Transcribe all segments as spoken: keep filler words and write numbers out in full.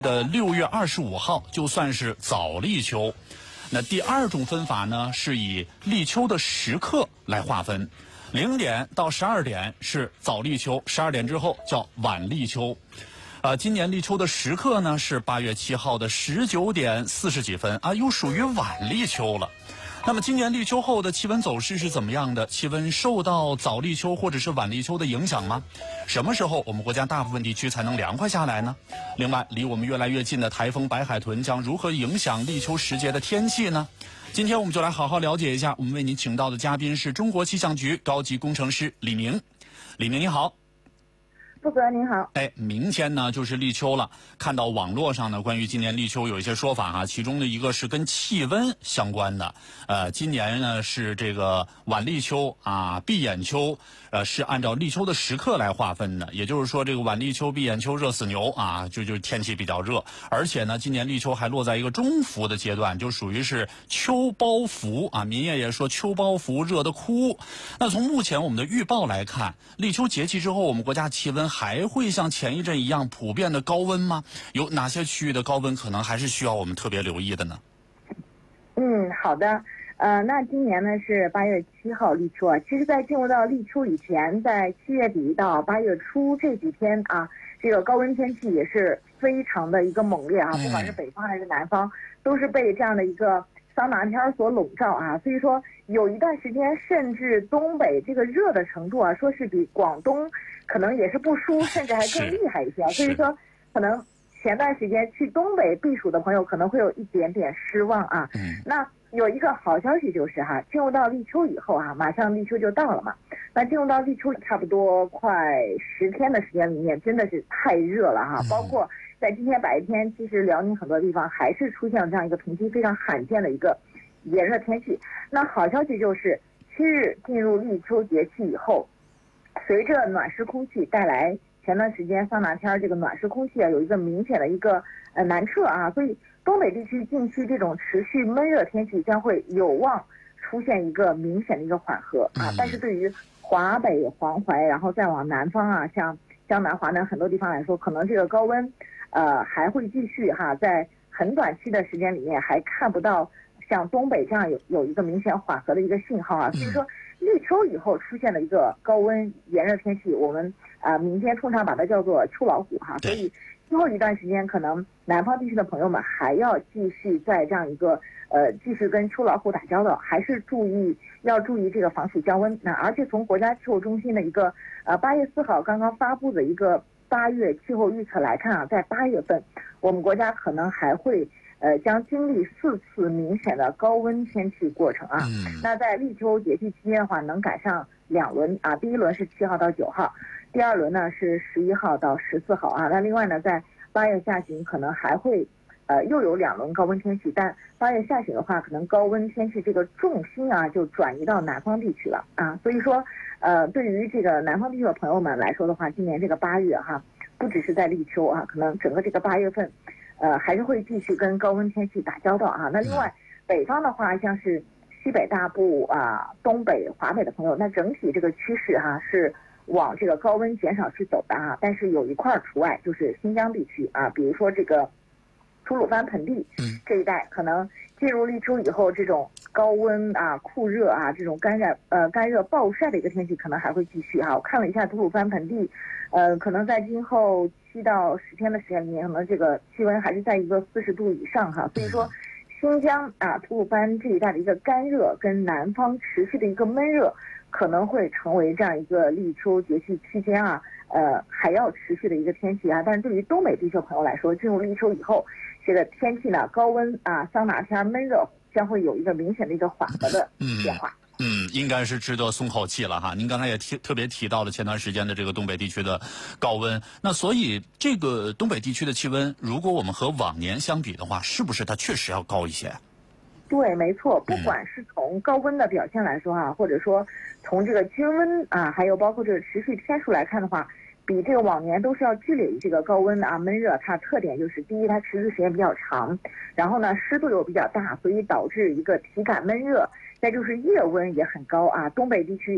的六月二十五号就算是早立秋。那第二种分法呢，是以立秋的时刻来划分，零点到十二点是早立秋，十二点之后叫晚立秋。呃，今年立秋的时刻呢是八月七号的十九点四十几分啊，又属于晚立秋了。那么今年立秋后的气温走势是怎么样的？气温受到早立秋或者是晚立秋的影响吗？什么时候我们国家大部分地区才能凉快下来呢？另外，离我们越来越近的台风白海豚将如何影响立秋时节的天气呢？今天我们就来好好了解一下。我们为您请到的嘉宾是中国气象局高级工程师李明。李明你好。 副主任您好。 哎，明天呢就是立秋了。看到网络上呢关于今年立秋有一些说法哈，其中的一个是跟气温相关的。呃，今年呢是这个晚立秋啊，闭眼秋，呃是按照立秋的时刻来划分的。也就是说，这个晚立秋、闭眼秋、热死牛啊，就就天气比较热。而且呢，今年立秋还落在一个中伏的阶段，就属于是秋包伏啊。民业也说秋包伏，热得哭。那从目前我们的预报来看，立秋节气之后，我们国家气温还会像前一阵一样普遍的高温吗？有哪些区域的高温可能还是需要我们特别留意的呢？ 嗯，好的。呃，那今年呢是八月七号立秋啊。其实，在进入到立秋以前，在七月底到八月初这几天啊，这个高温天气也是非常的一个猛烈啊，不管是北方还是南方，都是被这样的一个桑拿天所笼罩啊。所以说，有一段时间，甚至东北这个热的程度啊，说是比广东可能也是不输，甚至还更厉害一些。所以说，可能前段时间去东北避暑的朋友可能会有一点点失望啊。 嗯， 那有一个好消息就是哈，进入到立秋以后啊，马上立秋就到了嘛。那进入到立秋差不多快十天的时间里面，真的是太热了哈。包括在今天白天，其实辽宁很多地方还是出现了这样一个同期非常罕见的一个炎热天气。那好消息就是七日进入立秋节气以后，随着暖湿空气带来前段时间桑拿天这个暖湿空气啊，有一个明显的一个呃南撤啊，所以东北地区近期这种持续闷热天气将会有望出现一个明显的一个缓和啊。但是对于华北、黄淮，然后再往南方啊，像江南、华南很多地方来说，可能这个高温呃还会继续哈，在很短期的时间里面还看不到像东北这样有有一个明显缓和的一个信号啊。所以说立秋以后出现的一个高温炎热天气，我们啊、呃、民间通常把它叫做秋老虎哈。所以之后一段时间，可能南方地区的朋友们还要继续在这样一个呃继续跟秋老虎打交道，还是注意要注意这个防暑降温。那而且从国家气候中心的一个呃八月四号刚刚发布的一个八月气候预测来看啊，在八月份我们国家可能还会呃将经历四次明显的高温天气过程啊。 嗯、 那在立秋节气期间的话，能赶上两轮啊，第一轮是七号到九号。第二轮呢是十一号到十四号啊，那另外呢，在八月下旬可能还会，呃，又有两轮高温天气，但八月下旬的话，可能高温天气这个重心啊就转移到南方地区了啊，所以说，呃，对于这个南方地区的朋友们来说的话，今年这个八月哈，不只是在立秋啊，可能整个这个八月份，呃，还是会继续跟高温天气打交道啊。那另外，北方的话，像是西北大部啊、东北、华北的朋友，那整体这个趋势哈、啊、是往这个高温减少去走的啊，但是有一块除外，就是新疆地区啊，比如说这个吐鲁番盆地这一带，可能进入立秋以后，这种高温啊、酷热啊、这种干热呃干热暴晒的一个天气可能还会继续哈、啊。我看了一下吐鲁番盆地，呃，可能在今后七到十天的时间里面，可能这个气温还是在一个四十度以上哈、啊。所以说，新疆啊、吐鲁番这一带的一个干热跟南方持续的一个闷热，可能会成为这样一个立秋节气期间啊，呃，还要持续的一个天气啊。但是对于东北地区的朋友来说，进入立秋以后，这个天气呢，高温啊、桑拿天、闷热将会有一个明显的一个缓和的变化。 嗯，应该是值得松口气了哈。您刚才也提特别提到了前段时间的这个东北地区的高温，那所以这个东北地区的气温，如果我们和往年相比的话，是不是它确实要高一些？ 对，没错，不管是从高温的表现来说哈、啊，或者说从这个均温啊，还有包括这个持续天数来看的话，比这个往年都是要剧烈于这个高温啊闷热。它特点就是第一，它持续时间比较长，然后呢湿度又比较大，所以导致一个体感闷热。再就是夜温也很高啊，东北地区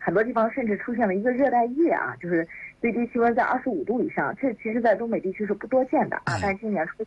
很多地方甚至出现了一个热带夜啊，就是最低气温在二十五度以上，这其实在东北地区是不多见的啊，但是今年出